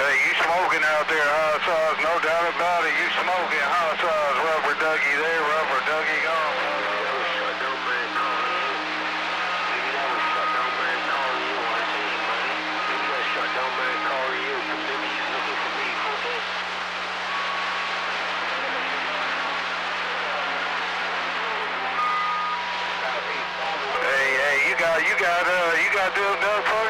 Hey, you smoking out there, hot sauce, no doubt about it. You smoking, hot sauce, rubber ducky there, rubber ducky gone. Hey, you got them duck